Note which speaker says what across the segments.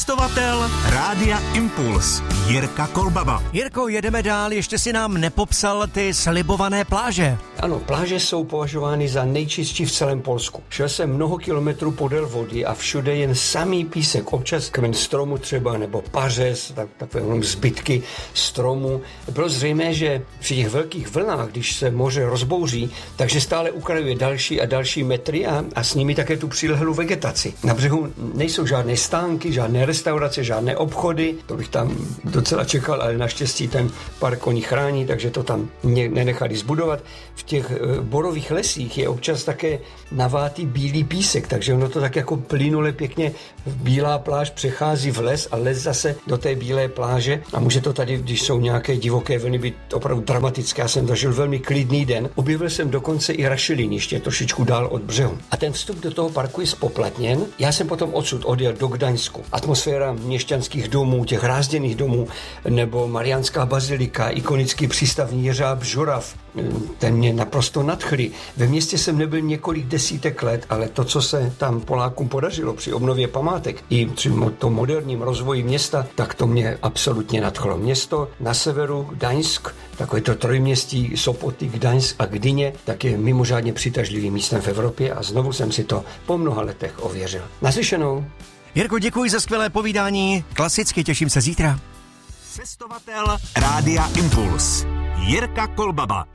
Speaker 1: Cestovatel Rádia Impuls Jirka Kolbaba.
Speaker 2: Jirko, jedeme dál, ještě si nám nepopsal ty slibované pláže.
Speaker 3: Ano, pláže jsou považovány za nejčistší v celém Polsku. Šel jsem mnoho kilometrů podél vody a všude jen samý písek, občas kmen stromu třeba, nebo pařez, takové zbytky stromu. Bylo zřejmé, že při těch velkých vlnách, když se moře rozbouří, takže stále ukrajuje další a další metry a s nimi také tu přilehlou vegetaci. Na břehu nejsou žádné stánky, žádné restaurace, žádné obchody, to bych tam docela čekal, ale naštěstí ten park oni chrání, takže to tam nenechali zbudovat. V těch borových lesích je občas také navátý bílý písek, takže ono to tak jako plynule pěkně bílá pláž přechází v les a les zase do té bílé pláže a může to tady, když jsou nějaké divoké vlny, být opravdu dramatické. Já jsem zažil velmi klidný den. Objevil jsem dokonce i rašeliniště trošičku dál od břehu. A ten vstup do toho parku je spoplatněn. Já jsem potom odsud odjel do Gdaňsku. Atmosféra měšťanských domů, těch rázděných domů, nebo Mariánská bazilika, ikonický přístavní jeřáb Žurav, ten mě naprosto nadchlí. Ve městě jsem nebyl několik desítek let, ale to, co se tam Polákům podařilo při obnově památek i při tom moderním rozvoji města, tak to mě absolutně nadchlo. Město na severu, Gdaňsk, takové to trojměstí Sopoty, Gdaňsk a Gdyně, tak je mimořádně přitažlivým místem v Evropě a znovu jsem si to po mnoha letech ověřil. Naslyšenou.
Speaker 2: Jirko, děkuji za skvělé povídání. Klasicky těším se zítra.
Speaker 1: Cestovatel Rádia Impuls Jirka Kolbaba.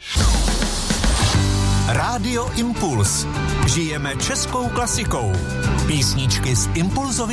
Speaker 1: Rádio Impuls. Žijeme českou klasikou. Písničky z impulzových